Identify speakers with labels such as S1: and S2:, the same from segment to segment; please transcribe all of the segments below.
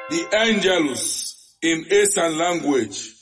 S1: The Angelus in Eastern language.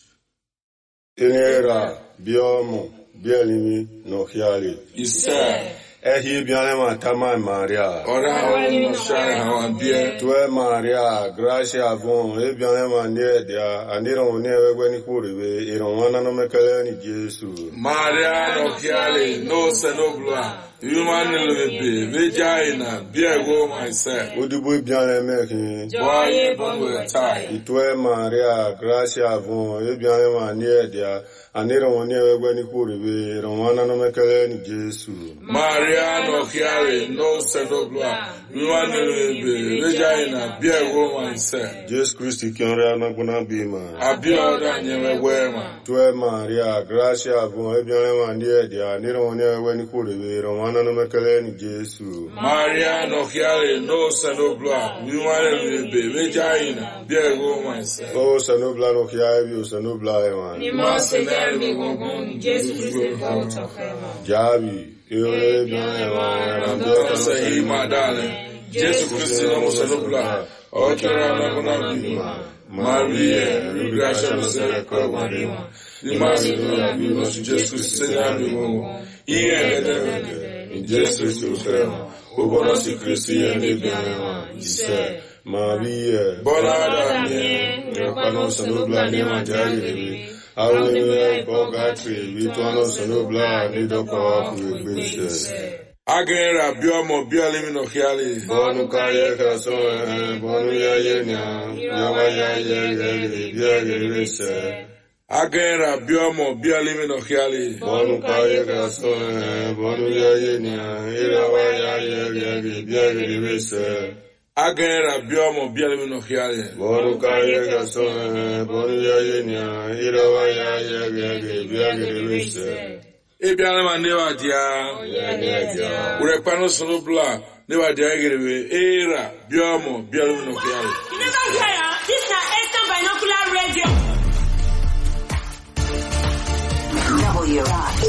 S2: Inera, Biomo, Bielimi, Nohiali.
S1: He said,
S2: Ehi Bianema Tama Maria.
S1: Ora no shine how and beer.
S2: Tue Maria, Gracia Von, Ebianema Nedia, and they don't never when he could be, you don't want to make any Jesus.
S1: Maria no Hiali, no Senobla. Human Lebe, Vagina, beer go myself.
S2: Would you be Bianemaking?
S1: Boy, but we're tired.
S2: Tue Maria, Gracia Von, Ebianema Nedia, and they don't never when he could be, you don't want to make any Jesus.
S1: Maria no Hiali, no Senobla. Human Lebe, Vagina, beer go myself.
S2: Jesus Christ, can run gonna be man.
S1: I be out and never wear man.
S2: Tue Maria, Gracia Von, Ebianema Nedia, and they don't never when he could be, you don't Jesus.
S1: Maria no Hiali, no Senobla, Human Lebe, Vagina, beer go myself.
S2: Oh, Sanobla no Hiabi, Sanobla, man.
S3: You must say, me, Jesus is
S2: Javi, you
S1: don't say, my darling, Jesus Christ, no Senobla, or Carana, Maria, Gracia no Seracoma, the Master of you, Jesus, say, in Jesus to Frema, who was a Christian, he said,
S2: Maria,
S1: Bonada,
S2: Panos and Obla, Nema Jagri, I will be Bogatri, Vitonos and Obla, Nido Power,
S1: Agera, Biomo, Biolimino Hiali,
S2: Bonu Kaya Kaso, Bonu Yayena, Yawaya, Yagri,
S1: Agera, Biomo, Biolimino Hiali,
S2: Bonu Kaya Kaso, Bonu Yayena, Yawaya, Yagri,
S1: Agera, Biomo, Biolimino Hiali,
S2: Bonu Kaya Kaso, Bonu Yayena, Yawaya, Yagri,
S1: Ebianema never dia, Urepano Sonobla, never dia, Era, Biomo, Biolimino Hiali.
S3: You never hear, this is Eastern Binocular Radio.
S4: W.